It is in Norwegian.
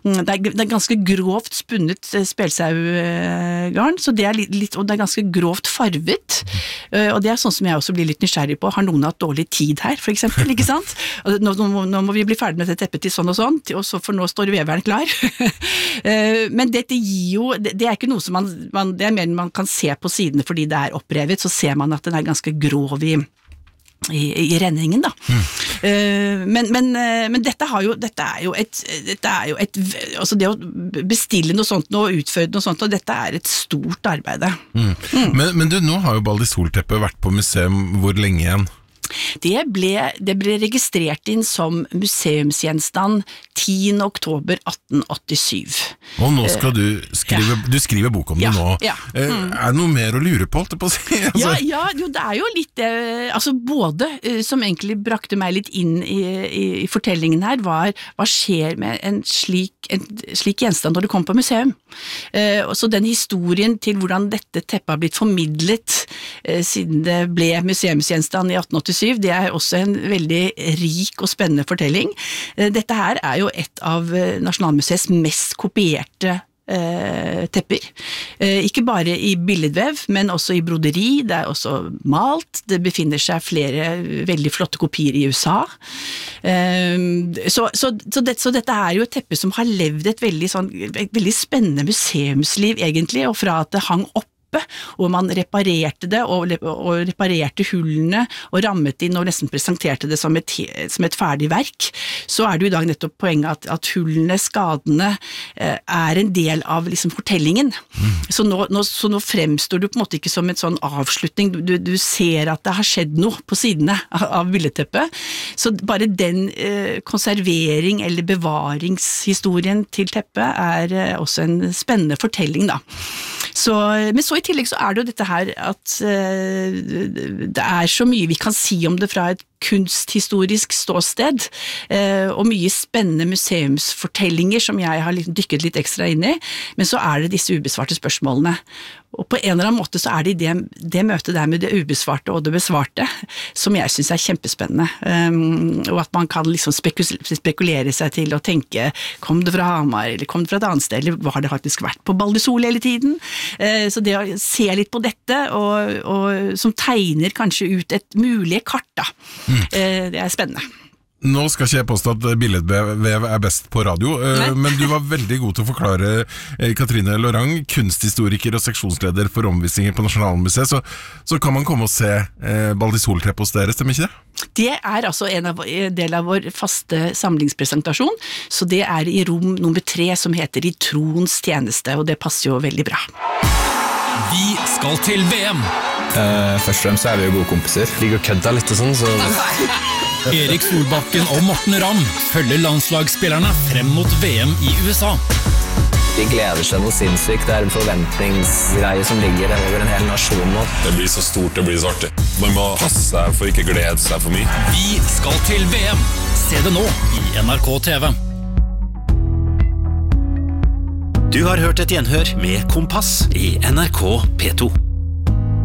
det er ganske grovt spunnet spelsaugarn, så det er litt, og det er ganske grovt farvet, og det er sånn som jeg også blir litt nysgjerrig på. Har noen hatt dårlig tid her, for eksempel, ikke sant? Nå må vi bli ferdig med dette teppet til sånn og sånn, for nå står veveren klar. Men dette gir jo, det er ikke noe som det er mer man kan se på sidene fordi det er opprevet, så ser man at den er ganske grov i renningen da. Men dette er jo et altså det å bestille noe sånt og utføre noe sånt, og dette er et stort arbeid. Men du, nå har jo Baldisol-teppet vært på museum hvor lenge igjen? Det ble registrert inn som museumsgjenstand 10. oktober 1887. Og nå skal du skrive bok om det nå. Ja. Er det noe mer å lure på, holdt jeg på å si? Altså. Jo, det er jo litt altså både, som egentlig brakte meg litt inn i fortellingen her, hva skjer med en slik gjenstand når det kommer på museum? Så den historien til hvordan dette teppet har blitt formidlet siden det ble museumsgjenstand i 1887, det er også en veldig rik og spennende fortelling. Dette her er jo et av Nasjonalmuseets mest kopierte tepper. Ikke bare i billedvev, men også i broderi. Det er også malt. Det befinner seg flere veldig flotte kopier i USA. Så dette er jo et teppe som har levd et veldig spennende museumsliv egentlig, og fra at det hang opp og man reparerte det og reparerte hullene og rammet inn og nesten presenterte det som et ferdig verk, så er det jo i dag nettopp poenget at hullene, skadene er en del av liksom fortellingen. Så nå fremstår du på en måte ikke som en sånn avslutning, du ser at det har skjedd noe på sidene av billedteppet, så bare den konservering eller bevaringshistorien til teppet er også en spennende fortelling da. Men så i tillegg så er det jo dette her at det er så mye vi kan si om det fra et kunsthistorisk ståsted, og mye spennende museumsfortellinger som jeg har dykket litt ekstra inn i, men så er det disse ubesvarte spørsmålene. Og på en eller annen måte så er det det møtet der med det ubesvarte og det besvarte, som jeg synes er kjempespennende. Og at man kan liksom spekulere seg til å tenke, kom det fra Hamar, eller kom det fra et annet sted, eller har det faktisk vært på Baldisol hele tiden? Så det å se litt på dette, og som tegner kanskje ut et mulig kart da, det er spennende. Nå skal ikke jeg påstå at billedvev er best på radio, men du var veldig god til å forklare, Katrine Lorang, kunsthistoriker og seksjonsleder for omvisninger på Nasjonalmuseet, så kan man komme og se Baldisol-teppet hos dere, stemmer ikke det? Det er altså en del av vår faste samlingspresentasjon, så det er i rom nummer 3 som heter I troens tjeneste, og det passer jo veldig bra. Vi skal til VM! Først og fremst så er vi jo gode kompiser. Ligger og kødda litt og sånn, så... Erik Solbakken og Morten Ramm følger landslagsspillerne frem mot VM i USA. De gleder seg noe sinnssykt. Det er en forventningsgreie som ligger over en hel nasjon nå. Det blir så stort, det blir så artig. Man må passe seg for ikke glede seg for mye. Vi skal til VM. Se det nå i NRK TV. Du har hørt et gjenhør med Kompass i NRK P2.